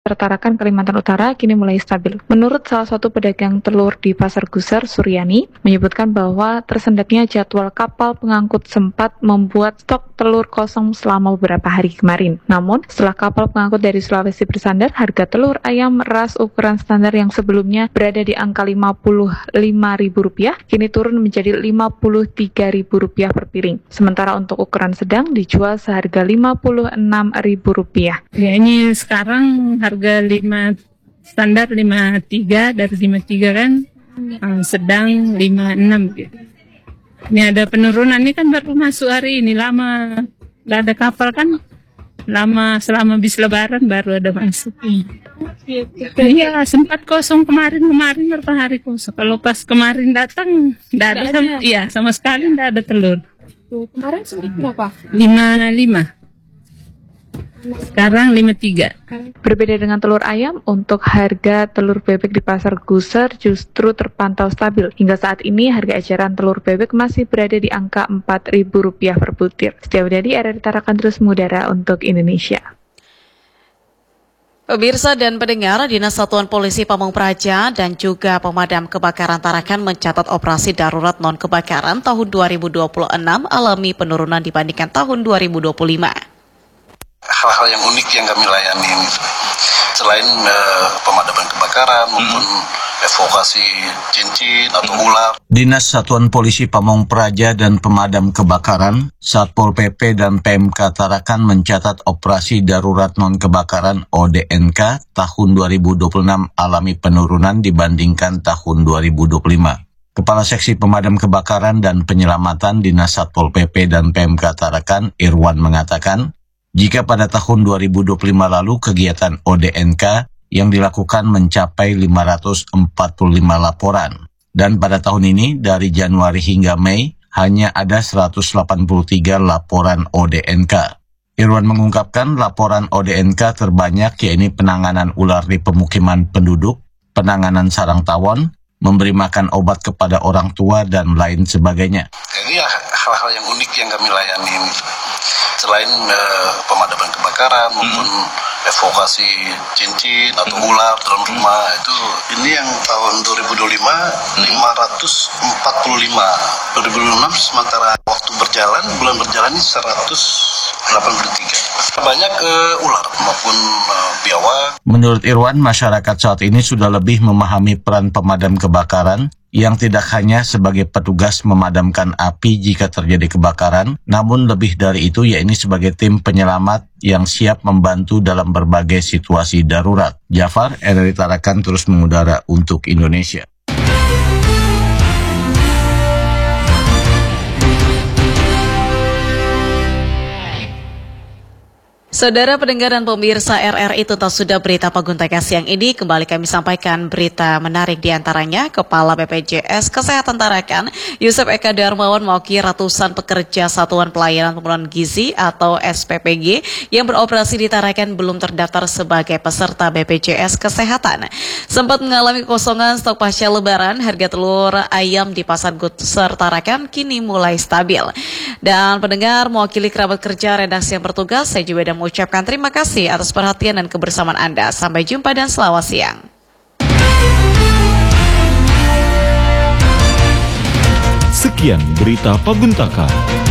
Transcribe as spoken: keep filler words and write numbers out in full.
Tarakan, Kalimantan Utara kini mulai stabil. Menurut salah satu pedagang telur di Pasar Gusar, Suryani, menyebutkan bahwa tersendatnya jadwal kapal pengangkut sempat membuat stok telur kosong selama beberapa hari kemarin. Namun, setelah kapal pengangkut dari Sulawesi bersandar, harga telur ayam ras ukuran standar yang sebelumnya berada di angka lima puluh lima ribu rupiah, kini turun menjadi lima puluh tiga ribu rupiah per piring. Sementara untuk ukuran sedang dijual seharga lima puluh enam ribu rupiah. Ya, ini sekarang harga lima standar lima puluh tiga, dari lima puluh tiga kan, uh, sedang lima puluh enam gitu. Ini ada penurunan, ini kan baru masuk hari ini, lama nggak ada kapal kan, lama selama bis lebaran baru ada masuk. Iya, sempat kosong kemarin kemarin berapa hari kosong. Kalau pas kemarin datang nggak ada, sama, iya sama sekali nggak ada telur. Tuh, kemarin sempat berapa? lima puluh lima. Sekarang lima puluh tiga. Berbeda dengan telur ayam, untuk harga telur bebek di Pasar Gusar justru terpantau stabil. Hingga saat ini harga eceran telur bebek masih berada di angka empat ribu rupiah per butir. Setiawdadi, R R I Tarakan terus mengudara untuk Indonesia. Pemirsa dan pendengar, Dinas Satuan Polisi Pamong Praja dan juga Pemadam Kebakaran Tarakan mencatat operasi darurat non-kebakaran tahun dua ribu dua puluh enam alami penurunan dibandingkan tahun dua ribu dua puluh lima. Hal-hal yang unik yang kami layani ini, selain uh, pemadaman kebakaran maupun hmm. evakuasi cincin atau ular. Dinas Satuan Polisi Pamong Praja dan Pemadam Kebakaran, Satpol P P dan P M K Tarakan mencatat operasi darurat non-kebakaran O D N K tahun dua ribu dua puluh enam alami penurunan dibandingkan tahun dua ribu dua puluh lima. Kepala Seksi Pemadam Kebakaran dan Penyelamatan Dinas Satpol P P dan P M K Tarakan, Irwan, mengatakan, jika pada tahun dua ribu dua puluh lima lalu kegiatan O D N K yang dilakukan mencapai lima ratus empat puluh lima laporan, dan pada tahun ini dari Januari hingga Mei hanya ada seratus delapan puluh tiga laporan O D N K. Irwan mengungkapkan laporan O D N K terbanyak yaitu penanganan ular di pemukiman penduduk, penanganan sarang tawon, memberi makan obat kepada orang tua, dan lain sebagainya. Ini hal-hal yang unik yang kami layani ini. Selain uh, pemadaman kebakaran maupun hmm. evakuasi cincin atau hmm. ular dalam rumah, itu ini yang tahun dua ribu dua puluh lima hmm. lima ratus empat puluh lima. dua ribu dua puluh enam sementara waktu berjalan, bulan berjalan ini seratus delapan puluh tiga. Banyak uh, ular maupun uh, biawak. Menurut Irwan, masyarakat saat ini sudah lebih memahami peran pemadam kebakaran yang tidak hanya sebagai petugas memadamkan api jika terjadi kebakaran, namun lebih dari itu yaitu sebagai tim penyelamat yang siap membantu dalam berbagai situasi darurat. Jafar, R R I Tarakan terus mengudara untuk Indonesia. Saudara pendengar dan pemirsa R R I, tuntas sudah berita Paguntaga siang ini. Kembali kami sampaikan berita menarik diantaranya. Kepala B P J S Kesehatan Tarakan, Yusuf Eka Darmawan, mewakili ratusan pekerja Satuan Pelayanan Pemenuhan Gizi atau S P P G yang beroperasi di Tarakan belum terdaftar sebagai peserta B P J S Kesehatan. Sempat mengalami kekosongan stok pasca Lebaran, harga telur ayam di Pasar Gusar Tarakan kini mulai stabil. Dan pendengar, mewakili kerabat kerja redaksi yang bertugas, saya juga dan mengucapkan terima kasih atas perhatian dan kebersamaan Anda. Sampai jumpa dan selamat siang. Sekian berita Paguntaka.